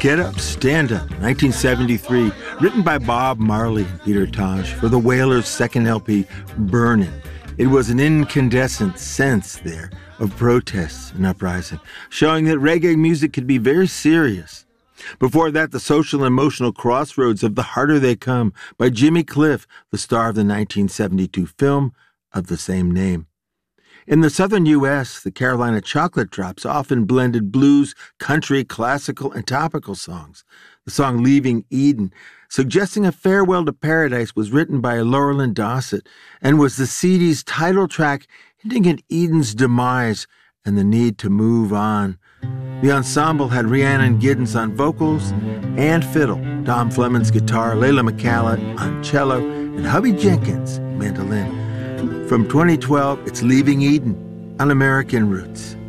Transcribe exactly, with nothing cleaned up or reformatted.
Get Up, Stand Up, nineteen seventy-three, written by Bob Marley and Peter Tosh for the Wailers' second L P, Burnin'. It was an incandescent sense there of protest and uprising, showing that reggae music could be very serious. Before that, the social and emotional crossroads of The Harder They Come by Jimmy Cliff, the star of the nineteen seventy-two film of the same name. In the southern U S, the Carolina Chocolate Drops often blended blues, country, classical, and topical songs. The song Leaving Eden, suggesting a farewell to paradise, was written by Laurelyn Dossett and was the C D's title track, hinting at Eden's demise and the need to move on. The ensemble had Rhiannon Giddens on vocals and fiddle, Dom Fleming's guitar, Layla McCalla on cello, and Hubby Jenkins mandolin. From twenty twelve, it's Leaving Eden on American Roots.